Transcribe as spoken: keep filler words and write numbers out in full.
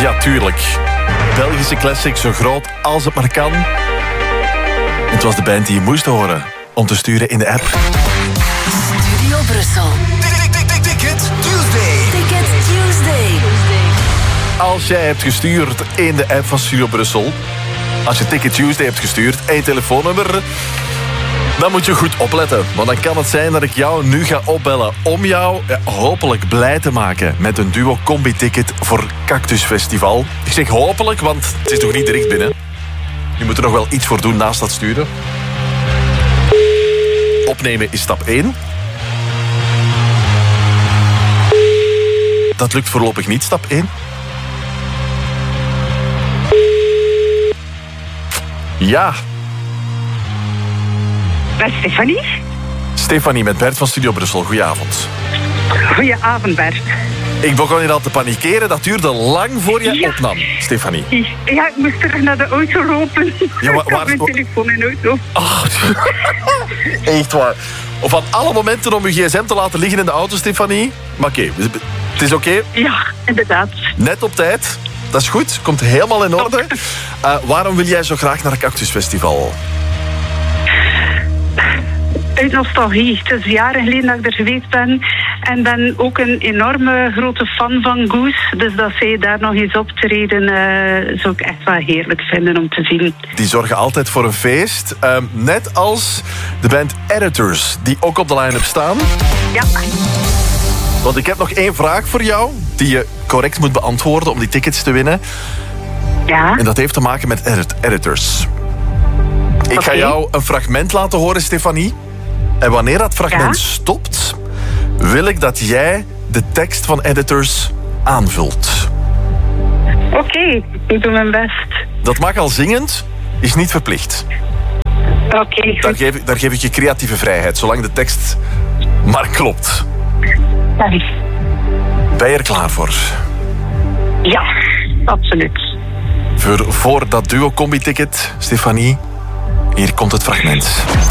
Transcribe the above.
Ja, tuurlijk. Belgische classic, zo groot als het maar kan. Het was de band die je moest horen om te sturen in de app. Studio Brussel. Ticket Tuesday. Ticket Tuesday. Als jij hebt gestuurd in de app van Studio Brussel, als je Ticket Tuesday hebt gestuurd en je telefoonnummer, dan moet je goed opletten. Want dan kan het zijn dat ik jou nu ga opbellen om jou ja, hopelijk blij te maken met een duo combi-ticket voor Cactus Festival. Ik zeg hopelijk, want het is nog niet direct binnen. Je moet er nog wel iets voor doen naast dat sturen. Opnemen is stap één. Dat lukt voorlopig niet, stap één. Ja. Met Stefanie. Stefanie met Bert van Studio Brussel. Goedenavond. Goedenavond, Bert. Ik begon hier al te panikeren. Dat duurde lang voor je Ja. opnam, Stefanie. Ja, ik moest terug naar de auto lopen. Ja, waar- Ik had mijn waar- telefoon in de auto. Oh, echt waar. Of van alle momenten om je gsm te laten liggen in de auto, Stefanie. Maar oké, het is oké. Ja, inderdaad. Net op tijd. Dat is goed. Komt helemaal in orde. Uh, waarom wil jij zo graag naar het Cactus Festival? Uit nostalgie. Het is jaren geleden dat ik er geweest ben. En ben ook een enorme grote fan van Goose. Dus dat zij daar nog eens optreden, uh, zou ik echt wel heerlijk vinden om te zien. Die zorgen altijd voor een feest. Uh, net als de band Editors, die ook op de line-up staan. Ja. Want ik heb nog één vraag voor jou, die je correct moet beantwoorden om die tickets te winnen. Ja. En dat heeft te maken met edit- Editors. Ik ga Oké. jou een fragment laten horen, Stefanie. En wanneer dat fragment Ja? stopt, wil ik dat jij de tekst van Editors aanvult. Oké, okay, ik doe mijn best. Dat mag al zingend, is niet verplicht. Oké, okay, Daar goed. geef, ik- daar geef ik je creatieve vrijheid, zolang de tekst maar klopt. Ben je er klaar voor? Ja, absoluut. Voor, voor dat duo-combi-ticket, Stefanie, hier komt het fragment.